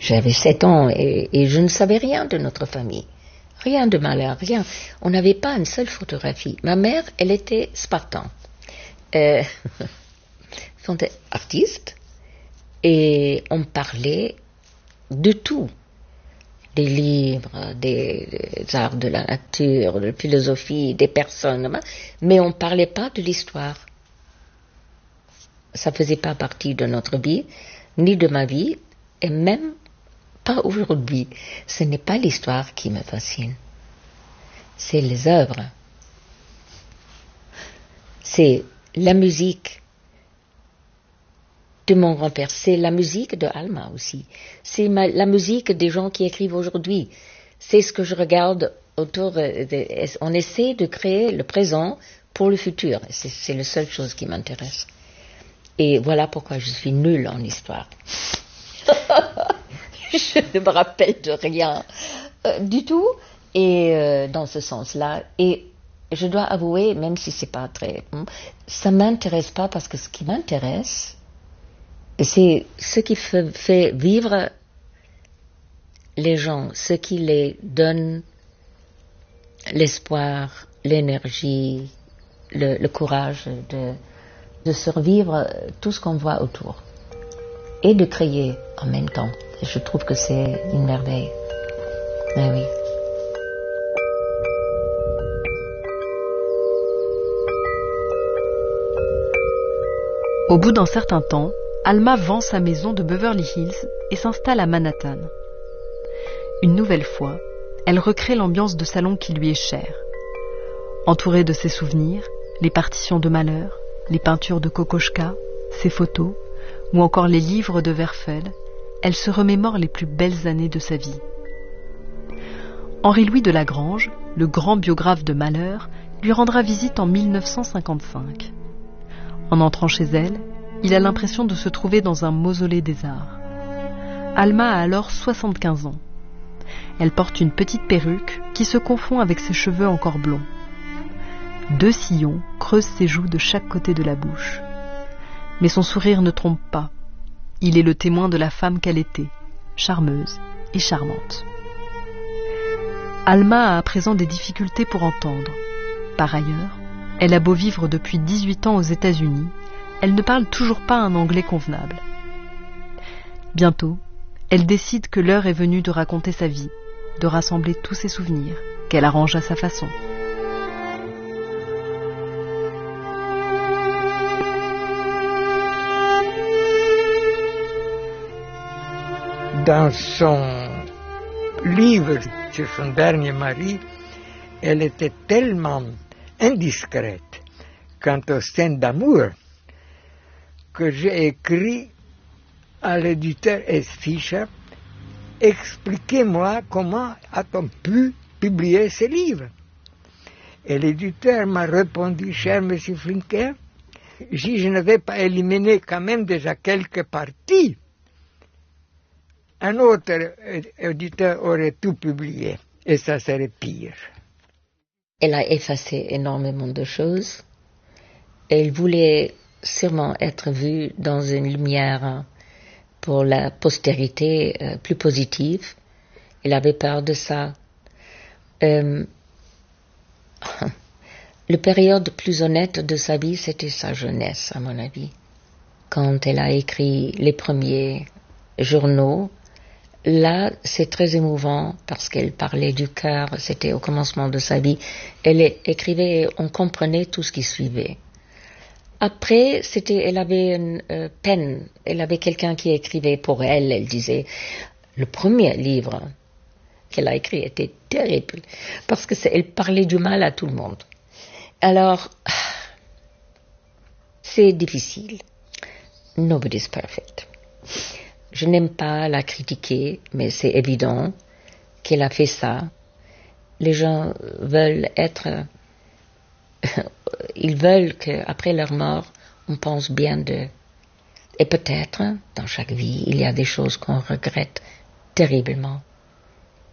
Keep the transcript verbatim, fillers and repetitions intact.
J'avais sept ans et, et je ne savais rien de notre famille. Rien de malheur, rien. On n'avait pas une seule photographie. Ma mère, elle était Spartan. Euh, elle était artiste et on parlait de tout. Des livres, des, des arts de la nature, de la philosophie, des personnes, mais on ne parlait pas de l'histoire. Ça ne faisait pas partie de notre vie, ni de ma vie, et même pas aujourd'hui. Ce n'est pas l'histoire qui me fascine, c'est les œuvres. C'est la musique de mon grand-père, c'est la musique de Alma aussi. C'est ma, la musique des gens qui écrivent aujourd'hui. C'est ce que je regarde autour de... On essaie de créer le présent pour le futur. C'est, c'est la seule chose qui m'intéresse. Et voilà pourquoi je suis nulle en histoire. Je ne me rappelle de rien euh, du tout. Et euh, dans ce sens-là... Et je dois avouer, même si c'est pas très... Ça m'intéresse pas parce que ce qui m'intéresse... c'est ce qui fait, fait vivre les gens, ce qui les donne l'espoir, l'énergie, le, le courage de, de survivre tout ce qu'on voit autour et de créer en même temps. Je trouve que c'est une merveille. Mais oui. Au bout d'un certain temps, Alma vend sa maison de Beverly Hills et s'installe à Manhattan. Une nouvelle fois, elle recrée l'ambiance de salon qui lui est chère. Entourée de ses souvenirs, les partitions de Mahler, les peintures de Kokoschka, ses photos, ou encore les livres de Werfel, elle se remémore les plus belles années de sa vie. Henri-Louis de Lagrange, le grand biographe de Mahler, lui rendra visite en mille neuf cent cinquante-cinq. En entrant chez elle, il a l'impression de se trouver dans un mausolée des arts. Alma a alors soixante-quinze ans. Elle porte une petite perruque qui se confond avec ses cheveux encore blonds. Deux sillons creusent ses joues de chaque côté de la bouche. Mais son sourire ne trompe pas. Il est le témoin de la femme qu'elle était, charmeuse et charmante. Alma a à présent des difficultés pour entendre. Par ailleurs, elle a beau vivre depuis dix-huit ans aux États-Unis, elle ne parle toujours pas un anglais convenable. Bientôt, elle décide que l'heure est venue de raconter sa vie, de rassembler tous ses souvenirs, qu'elle arrange à sa façon. Dans son livre sur son dernier mari, elle était tellement indiscrète quant aux scènes d'amour que j'ai écrit à l'éditeur S. Fischer: expliquez-moi comment a-t-on pu publier ce livre. Et l'éditeur m'a répondu: cher monsieur Flinker, je ne vais pas éliminer quand même déjà quelques parties. Un autre éditeur aurait tout publié, et ça serait pire. Elle a effacé énormément de choses. Elle voulait sûrement être vue dans une lumière pour la postérité euh, plus positive. Elle avait peur de ça. Euh, la période plus honnête de sa vie, c'était sa jeunesse, à mon avis. Quand elle a écrit les premiers journaux, là, c'est très émouvant parce qu'elle parlait du cœur, c'était au commencement de sa vie. Elle écrivait et on comprenait tout ce qui suivait. Après, c'était, elle avait une euh, peine, elle avait quelqu'un qui écrivait pour elle, elle disait, le premier livre qu'elle a écrit était terrible, parce que c'est, elle parlait du mal à tout le monde. Alors, c'est difficile. Nobody's perfect. Je n'aime pas la critiquer, mais c'est évident qu'elle a fait ça. Les gens veulent être... Ils veulent qu'après leur mort, on pense bien d'eux. Et peut-être, dans chaque vie, il y a des choses qu'on regrette terriblement.